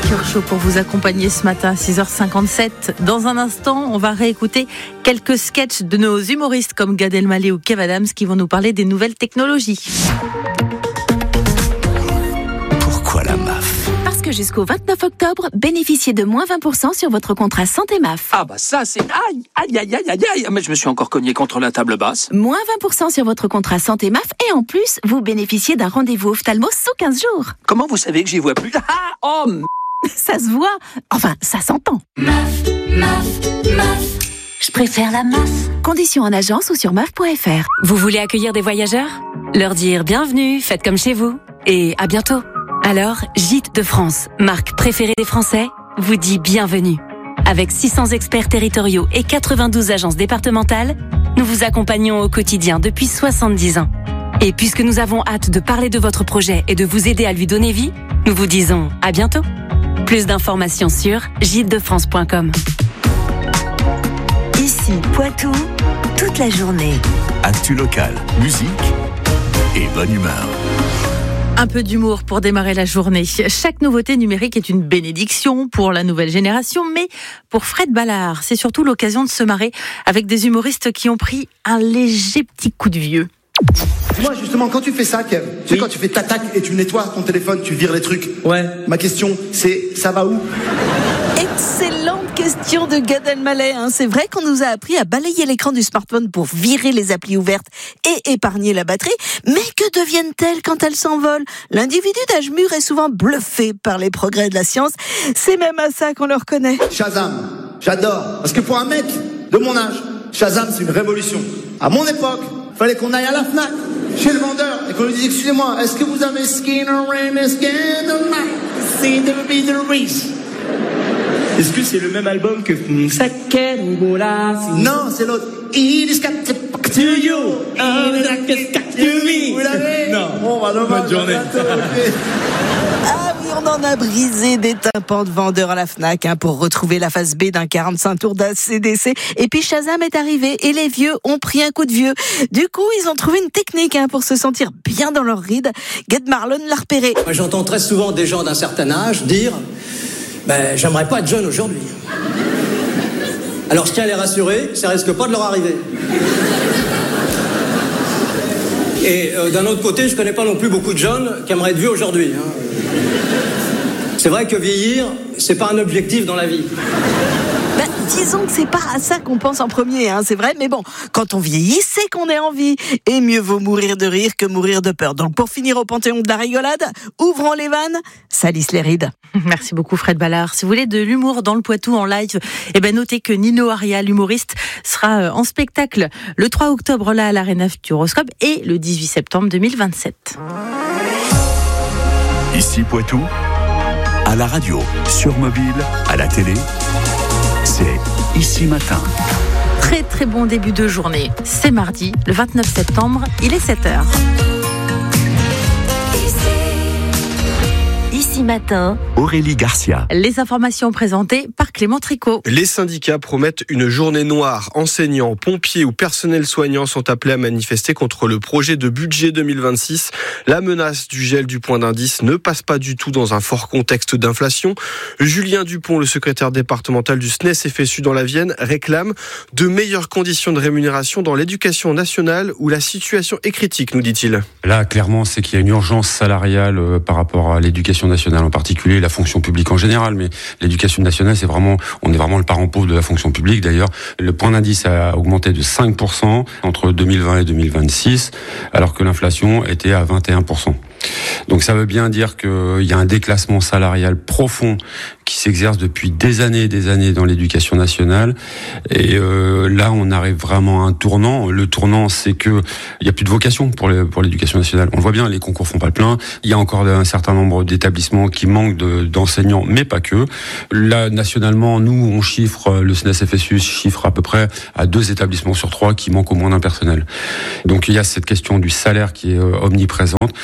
Curchod pour vous accompagner ce matin à 6h57. Dans un instant, on va réécouter quelques sketchs de nos humoristes comme Gad Elmaleh ou Kev Adams qui vont nous parler des nouvelles technologies. Pourquoi la MAF ? Parce que jusqu'au 29 octobre, bénéficiez de moins 20% sur votre contrat santé MAF. Ah bah ça c'est... Aïe, mais je me suis encore cogné contre la table basse. Moins 20% sur votre contrat santé MAF et en plus, vous bénéficiez d'un rendez-vous ophtalmo sous 15 jours. Comment vous savez que j'y vois plus ? Ça se voit, enfin ça s'entend. MAF, je préfère la MAF. Conditions en agence ou sur maf.fr. Vous voulez accueillir des voyageurs ? Leur dire bienvenue, faites comme chez vous et à bientôt. Alors, Gîtes de France, marque préférée des Français, vous dit bienvenue. Avec 600 experts territoriaux et 92 agences départementales, nous vous accompagnons au quotidien depuis 70 ans. Et puisque nous avons hâte de parler de votre projet et de vous aider à lui donner vie, nous vous disons à bientôt. Plus d'informations sur gîtesdefrance.com. Ici, Poitou, toute la journée. Actu locale, musique et bonne humeur. Un peu d'humour pour démarrer la journée. Chaque nouveauté numérique est une bénédiction pour la nouvelle génération, mais pour Fred Ballard, c'est surtout l'occasion de se marrer avec des humoristes qui ont pris un léger petit coup de vieux. Moi justement, quand tu fais ça, Kev, tu sais quand tu fais tac et tu nettoies ton téléphone, tu vires les trucs. Ouais. Ma question, c'est ça va où ? Excellente question de Gad Elmaleh. C'est vrai qu'on nous a appris à balayer l'écran du smartphone pour virer les applis ouvertes et épargner la batterie. Mais que deviennent-elles quand elles s'envolent ? L'individu d'âge mûr est souvent bluffé par les progrès de la science. C'est même à ça qu'on le reconnaît. Shazam, j'adore. Parce que pour un mec de mon âge, Shazam c'est une révolution. À mon époque, fallait qu'on aille à la Fnac, chez le vendeur, et qu'on lui dise, excusez-moi, est-ce que vous avez Skinner Rain, Skinner See the be the Reese? Est-ce que c'est le même album que Sakerubola? Non, c'est l'autre. It is got to you. It is got to me. Vous l'avez? Non. Bon, bah, dommage. Bonne journée. Ah oui, on en a brisé des tympans de vendeurs à la Fnac pour retrouver la phase B d'un 45 tours d'ACDC. Et puis Shazam est arrivé et les vieux ont pris un coup de vieux. Du coup, ils ont trouvé une technique pour se sentir bien dans leur ride. Gad Marlon l'a repéré. Moi, j'entends très souvent des gens d'un certain âge dire j'aimerais pas être jeune aujourd'hui. Alors je tiens à les rassurer, ça risque pas de leur arriver. Et d'un autre côté, je connais pas non plus beaucoup de jeunes qui aimeraient être vieux aujourd'hui. C'est vrai que vieillir, c'est pas un objectif dans la vie. Disons que c'est pas à ça qu'on pense en premier, c'est vrai, mais bon, quand on vieillit, c'est qu'on est en vie. Et mieux vaut mourir de rire que mourir de peur. Donc pour finir au panthéon de la rigolade, ouvrons les vannes, salissent les rides. Merci beaucoup Fred Ballard. Si vous voulez de l'humour dans le Poitou en live, notez que Nino Aria, l'humoriste, sera en spectacle le 3 octobre là à l'Arena Futuroscope et le 18 septembre 2027. Ici Poitou, à la radio, sur mobile, à la télé, c'est Ici Matin. Très très bon début de journée. C'est mardi, le 29 septembre, il est 7h. Ici Matin, Aurélie Garcia. Les informations présentées par Clément Tricot. Les syndicats promettent une journée noire. Enseignants, pompiers ou personnels soignants sont appelés à manifester contre le projet de budget 2026. La menace du gel du point d'indice ne passe pas du tout dans un fort contexte d'inflation. Julien Dupont, le secrétaire départemental du SNES-FSU dans la Vienne, réclame de meilleures conditions de rémunération dans l'éducation nationale où la situation est critique, nous dit-il. Là, clairement, c'est qu'il y a une urgence salariale par rapport à l'éducation nationale en particulier, la fonction publique en général, mais l'éducation nationale, on est vraiment le parent pauvre de la fonction publique. D'ailleurs, le point d'indice a augmenté de 5% entre 2020 et 2026, alors que l'inflation était à 21%. Donc ça veut bien dire qu'il y a un déclassement salarial profond qui s'exerce depuis des années dans l'éducation nationale. Et là, on arrive vraiment à un tournant. Le tournant, c'est que il y a plus de vocation pour l'éducation nationale. On le voit bien, les concours font pas le plein. Il y a encore un certain nombre d'établissements qui manquent d'enseignants, mais pas que. Là, nationalement, nous, on chiffre, le SNES-FSU chiffre à peu près à 2 établissements sur 3 qui manquent au moins d'un personnel. Donc il y a cette question du salaire qui est omniprésente et il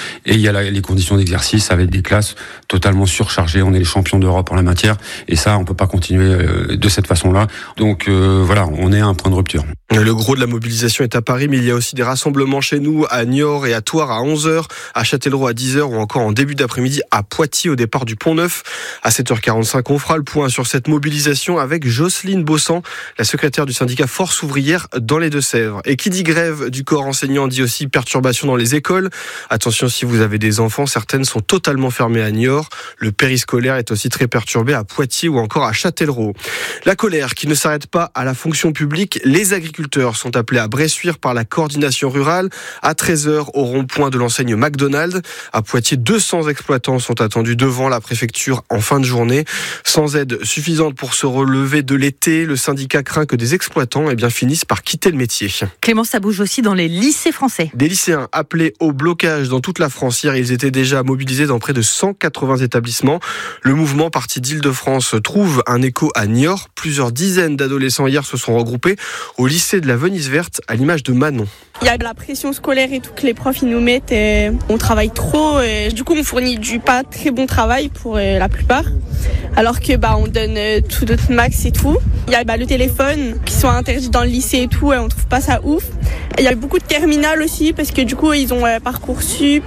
lié à les conditions d'exercice avec des classes totalement surchargées. On est les champions d'Europe en la matière et ça, on peut pas continuer de cette façon-là. Donc voilà, on est à un point de rupture. Le gros de la mobilisation est à Paris, mais il y a aussi des rassemblements chez nous, à Niort et à Thouars à 11h, à Châtellerault à 10h ou encore en début d'après-midi à Poitiers au départ du Pont-Neuf. À 7h45, on fera le point sur cette mobilisation avec Jocelyne Bossan, la secrétaire du syndicat Force ouvrière dans les Deux-Sèvres. Et qui dit grève du corps enseignant dit aussi perturbation dans les écoles. Attention, si vous avez des enfants, certaines sont totalement fermées à Niort. Le périscolaire est aussi très perturbé à Poitiers ou encore à Châtellerault. La colère qui ne s'arrête pas à la fonction publique, les agriculteurs sont appelés à Bressuire par la coordination rurale. À 13h, au rond-point de l'enseigne McDonald's. À Poitiers, 200 exploitants sont attendus devant la préfecture en fin de journée. Sans aide suffisante pour se relever de l'été, le syndicat craint que des exploitants finissent par quitter le métier. Clément, ça bouge aussi dans les lycées français. Des lycéens appelés au blocage dans toute la France. Hier, ils étaient déjà mobilisés dans près de 180 établissements. Le mouvement parti d'Île-de-France trouve un écho à Niort. Plusieurs dizaines d'adolescents hier se sont regroupés au lycée de la Venise Verte, à l'image de Manon. Il y a de la pression scolaire et tout que les profs ils nous mettent. Et on travaille trop. Et du coup, on fournit du pas très bon travail pour la plupart. Alors que on donne tout notre max et tout. Il y a le téléphone qui sont interdits dans le lycée et tout. Et on trouve pas ça ouf. Et il y a beaucoup de terminales aussi parce que du coup ils ont Parcoursup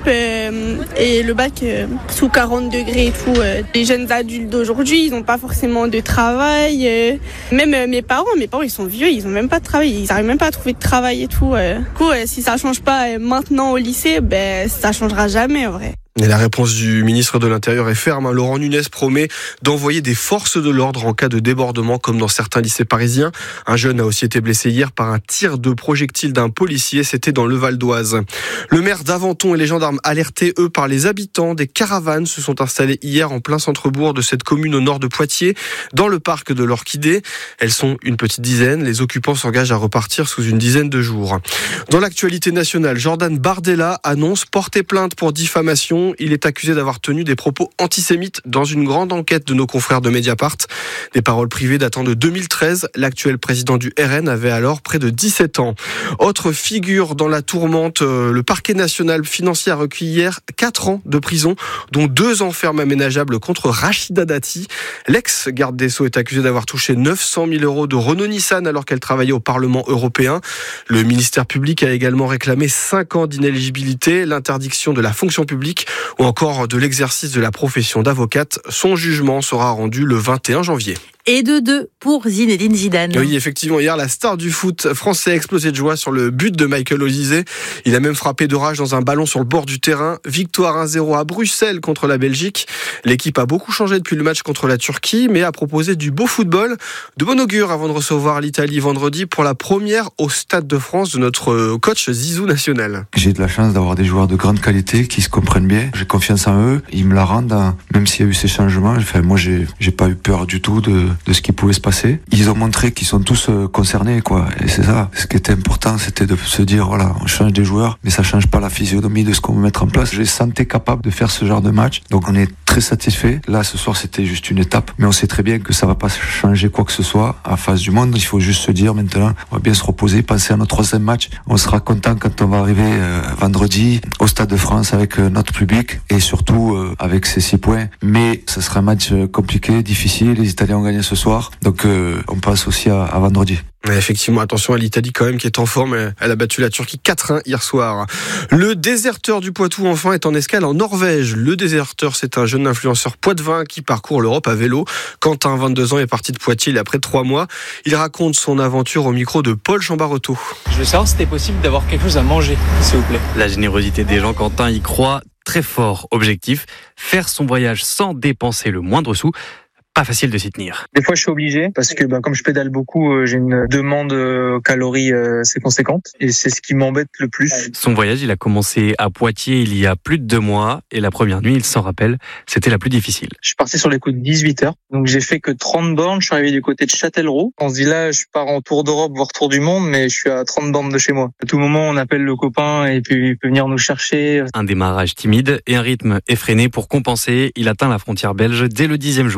et le bac sous 40 degrés et tout. Les jeunes adultes d'aujourd'hui, ils n'ont pas forcément de travail. Même mes parents ils sont vieux, ils ont même pas de travail, ils arrivent même pas à trouver de travail et tout. Du coup, si ça change pas maintenant au lycée, ça changera jamais en vrai. Et la réponse du ministre de l'Intérieur est ferme. Laurent Nunez promet d'envoyer des forces de l'ordre en cas de débordement, comme dans certains lycées parisiens. Un jeune a aussi été blessé hier par un tir de projectile d'un policier. C'était dans le Val d'Oise. Le maire d'Aventon et les gendarmes alertés, eux, par les habitants. Des caravanes se sont installées hier en plein centre-bourg de cette commune au nord de Poitiers, dans le parc de l'Orchidée. Elles sont une petite dizaine. Les occupants s'engagent à repartir sous une dizaine de jours. Dans l'actualité nationale, Jordan Bardella annonce porter plainte pour diffamation. Il est accusé d'avoir tenu des propos antisémites dans une grande enquête de nos confrères de Mediapart. Des paroles privées datant de 2013. L'actuel président du RN avait alors près de 17 ans. Autre figure dans la tourmente, le parquet national financier a requis hier 4 ans de prison, dont 2 ans ferme aménageable contre Rachida Dati. L'ex-garde des Sceaux est accusé d'avoir touché 900 000 euros de Renault Nissan alors qu'elle travaillait au Parlement européen. Le ministère public a également réclamé 5 ans d'inéligibilité, l'interdiction de la fonction publique ou encore de l'exercice de la profession d'avocate. Son jugement sera rendu le 21 janvier. Et 2-2 pour Zinedine Zidane. Oui, effectivement, hier, la star du foot français a explosé de joie sur le but de Michael Olise. Il a même frappé de rage dans un ballon sur le bord du terrain. Victoire 1-0 à Bruxelles contre la Belgique. L'équipe a beaucoup changé depuis le match contre la Turquie, mais a proposé du beau football. De bon augure avant de recevoir l'Italie vendredi pour la première au Stade de France de notre coach Zizou national. J'ai de la chance d'avoir des joueurs de grande qualité qui se comprennent bien. J'ai confiance en eux. Ils me la rendent, même s'il y a eu ces changements. Enfin, moi, j'ai pas eu peur du tout de ce qui pouvait se passer. Ils ont montré qu'ils sont tous concernés, quoi. Et c'est ça. Ce qui était important, c'était de se dire, voilà, on change des joueurs, mais ça change pas la physionomie de ce qu'on veut mettre en place. Je les sentais capables de faire ce genre de match. Donc on est très satisfait. Là, ce soir, c'était juste une étape. Mais on sait très bien que ça va pas changer quoi que ce soit à face du monde. Il faut juste se dire, maintenant, on va bien se reposer, penser à notre 3e match. On sera content quand on va arriver vendredi au Stade de France avec notre public et surtout avec ces 6 points. Mais ça sera un match compliqué, difficile. Les Italiens ont gagné ce soir. Donc on passe aussi à vendredi. Effectivement, attention à l'Italie quand même qui est en forme. Elle a battu la Turquie 4-1 hier soir. Le déserteur du Poitou enfin est en escale en Norvège. Le déserteur, c'est un jeune influenceur poitevin qui parcourt l'Europe à vélo. Quentin, 22 ans, est parti de Poitiers il y a près de 3 mois. Il raconte son aventure au micro de Paul Chambaroto. Je voulais savoir si c'était possible d'avoir quelque chose à manger, s'il vous plaît. La générosité des gens, Quentin y croit très fort. Objectif, faire son voyage sans dépenser le moindre sou. Pas facile de s'y tenir. Des fois, je suis obligé parce que comme je pédale beaucoup, j'ai une demande calories assez conséquente et c'est ce qui m'embête le plus. Son voyage, il a commencé à Poitiers il y a plus de 2 mois et la première nuit, il s'en rappelle, c'était la plus difficile. Je suis parti sur les coups de 18h, donc j'ai fait que 30 bornes. Je suis arrivé du côté de Châtellerault. On se dit là, je pars en tour d'Europe, voire tour du monde, mais je suis à 30 bornes de chez moi. À tout moment, on appelle le copain et puis il peut venir nous chercher. Un démarrage timide et un rythme effréné pour compenser. Il atteint la frontière belge dès le 10e jour. J'étais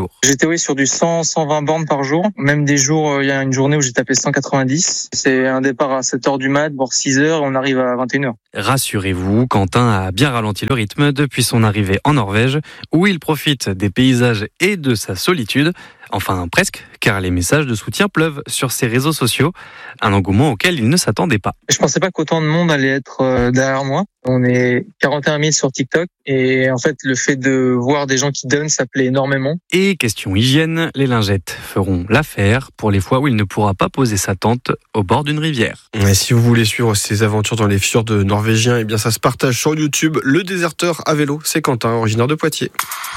oui, sur du 100, 120 bornes par jour. Même des jours, il y a une journée où j'ai tapé 190. C'est un départ à 7h du mat, voire 6h, on arrive à 21h. Rassurez-vous, Quentin a bien ralenti le rythme depuis son arrivée en Norvège, où il profite des paysages et de sa solitude. Enfin, presque, car les messages de soutien pleuvent sur ses réseaux sociaux. Un engouement auquel il ne s'attendait pas. Je pensais pas qu'autant de monde allait être derrière moi. On est 41 000 sur TikTok et en fait, le fait de voir des gens qui donnent, ça plaît énormément. Et question hygiène, les lingettes feront l'affaire pour les fois où il ne pourra pas poser sa tente au bord d'une rivière. Et si vous voulez suivre ses aventures dans les fjords norvégiens, eh bien ça se partage sur YouTube. Le déserteur à vélo, c'est Quentin, originaire de Poitiers.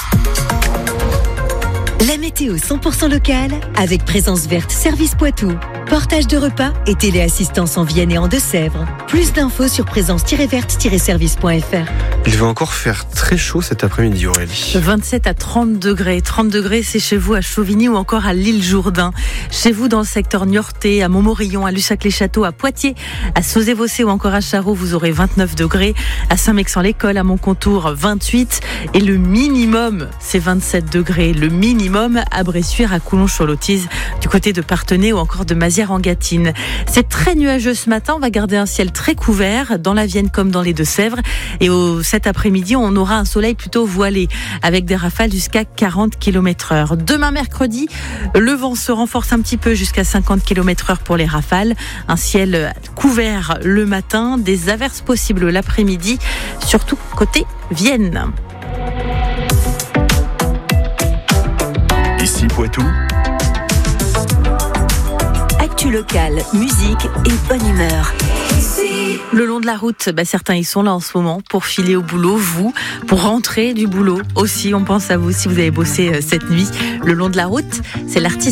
La météo 100% locale avec Présence Verte Service Poitou. Portage de repas et téléassistance en Vienne et en Deux-Sèvres. Plus d'infos sur présence-verte-service.fr. Il va encore faire très chaud cet après-midi, Aurélie. 27 à 30 degrés. 30 degrés, c'est chez vous à Chauvigny ou encore à l'île Jourdain. Chez vous dans le secteur niortais, à Montmorillon, à Lussac-les-Châteaux, à Poitiers, à Sauzé-Vossé ou encore à Charroux, vous aurez 29 degrés. À Saint-Mexan-l'École, à Montcontour, 28. Et le minimum, c'est 27 degrés. Le minimum à Bressuire, à Coulon-sur-l'Autise, du côté de Parthenay ou encore de Mazières-en-Gâtine. C'est très nuageux ce matin. On va garder un ciel très couvert dans la Vienne comme dans les Deux-Sèvres. Et cet après-midi, on aura un soleil plutôt voilé avec des rafales jusqu'à 40 km/h. Demain mercredi, le vent se renforce un petit peu jusqu'à 50 km/h pour les rafales. Un ciel couvert le matin, des averses possibles l'après-midi, surtout côté Vienne. Ici Poitou. Actu locale, musique et bonne humeur. Le long de la route, certains y sont là en ce moment pour filer au boulot. Vous, pour rentrer du boulot aussi, on pense à vous si vous avez bossé cette nuit. Le long de la route, c'est l'artiste